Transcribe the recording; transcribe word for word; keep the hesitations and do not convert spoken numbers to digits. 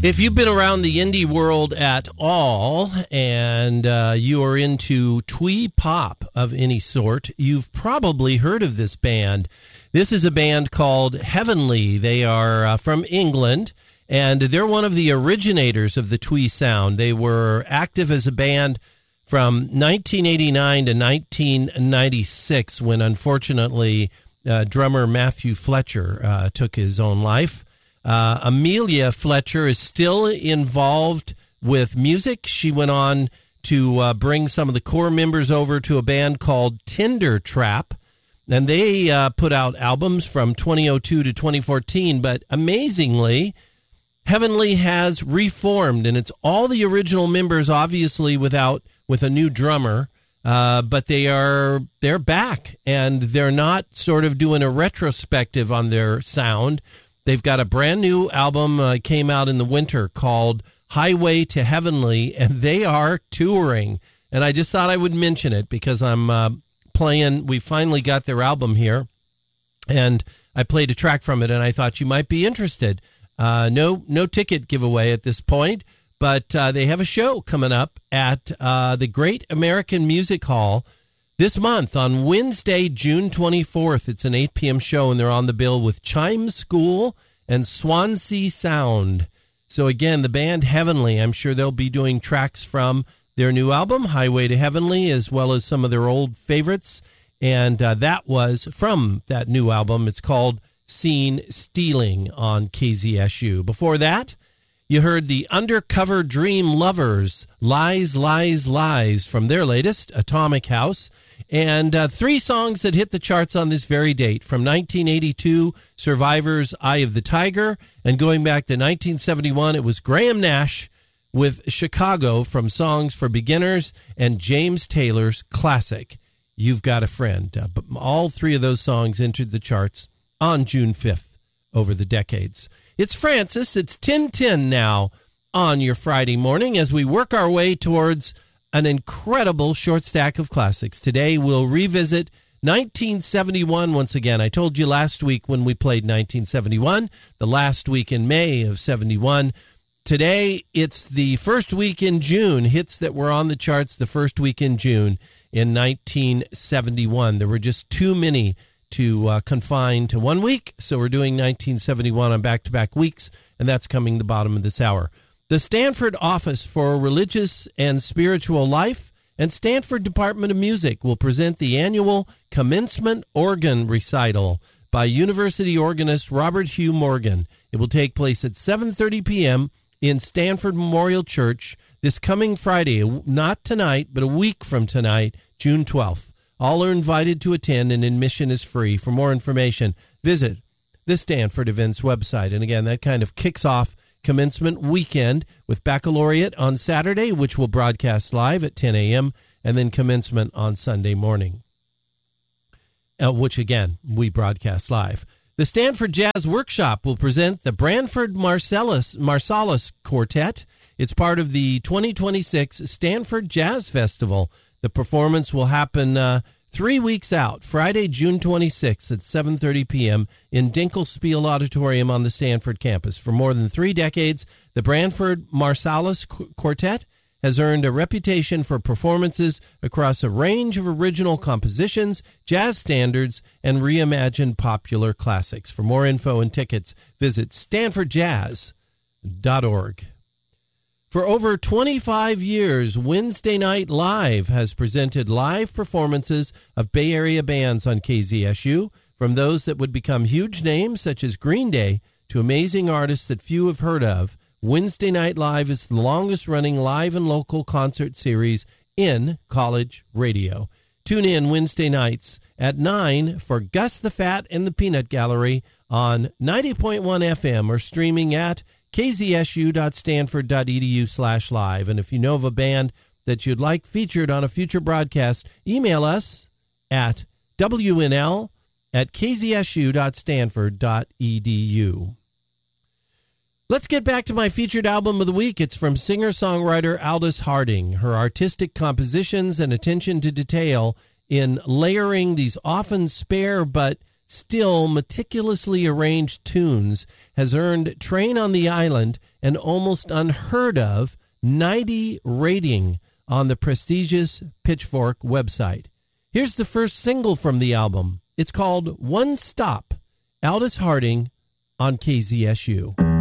If you've been around the indie world at all and uh, you are into twee pop of any sort, you've probably heard of this band. This is a band called Heavenly. They are uh, from England, and they're one of the originators of the twee sound. They were active as a band from nineteen eighty-nine to nineteen ninety-six, when unfortunately uh, drummer Matthew Fletcher uh, took his own life. Uh, Amelia Fletcher is still involved with music. She went on to uh, bring some of the core members over to a band called Tinder Trap, and they uh, put out albums from twenty oh two to twenty fourteen. But amazingly, Heavenly has reformed, and it's all the original members, obviously without with a new drummer. Uh, but they are they're back, and they're not sort of doing a retrospective on their sound. They've got a brand new album, uh, came out in the winter, called Highway to Heavenly, and they are touring. And I just thought I would mention it because I'm uh, playing, we finally got their album here, and I played a track from it, and I thought you might be interested. Uh, no no ticket giveaway at this point, but uh, they have a show coming up at uh, the Great American Music Hall this month on Wednesday, June twenty-fourth. It's an eight p.m. show, and they're on the bill with Chime School and Swansea Sound. So again, the band Heavenly, I'm sure they'll be doing tracks from their new album, Highway to Heavenly, as well as some of their old favorites. And uh, that was from that new album. It's called Seen Stealing on K Z S U. Before that, you heard the Undercover Dream Lovers, Lies, Lies, Lies, from their latest, Atomic House. And uh, three songs that hit the charts on this very date. From nineteen eighty-two, Survivor's Eye of the Tiger. And going back to nineteen seventy-one, it was Graham Nash with Chicago from Songs for Beginners, and James Taylor's classic, You've Got a Friend. Uh, but all three of those songs entered the charts on June fifth over the decades. It's Francis. It's ten ten now on your Friday morning as we work our way towards an incredible short stack of classics. Today we'll revisit nineteen seventy-one once again. I told you last week when we played nineteen seventy-one, the last week in May of seventy-one. Today it's the first week in June, hits that were on the charts the first week in June in nineteen seventy-one. There were just too many to uh, confine to one week, so we're doing nineteen seventy-one on back-to-back weeks, and that's coming the bottom of this hour. The Stanford Office for Religious and Spiritual Life and Stanford Department of Music will present the annual Commencement Organ Recital by University organist Robert Hugh Morgan. It will take place at seven thirty p.m. in Stanford Memorial Church this coming Friday, not tonight, but a week from tonight, June twelfth. All are invited to attend, and admission is free. For more information, visit the Stanford Events website. And again, that kind of kicks off commencement weekend with baccalaureate on Saturday, which will broadcast live at ten a.m., and then commencement on Sunday morning, uh, which, again, we broadcast live. The Stanford Jazz Workshop will present the Branford Marsalis, Marsalis Quartet. It's part of the twenty twenty-six Stanford Jazz Festival. The performance will happen uh, three weeks out, Friday, June twenty-sixth at seven thirty p.m. in Dinkelspiel Auditorium on the Stanford campus. For more than three decades, the Branford Marsalis Quartet has earned a reputation for performances across a range of original compositions, jazz standards, and reimagined popular classics. For more info and tickets, visit stanford jazz dot org. For over twenty-five years, Wednesday Night Live has presented live performances of Bay Area bands on K Z S U, from those that would become huge names such as Green Day to amazing artists that few have heard of. Wednesday Night Live is the longest-running live and local concert series in college radio. Tune in Wednesday nights at nine for Gus the Fat and the Peanut Gallery on ninety point one F M or streaming at k z s u dot stanford dot e d u slash live. And if you know of a band that you'd like featured on a future broadcast, email us at w n l at k z s u dot stanford dot e d u. Let's get back to my featured album of the week. It's from singer-songwriter Aldous Harding. Her artistic compositions and attention to detail in layering these often spare but still meticulously arranged tunes has earned Train on the Island an almost unheard of ninety rating on the prestigious Pitchfork website. Here's the first single from the album. It's called One Stop, Aldous Harding on K Z S U.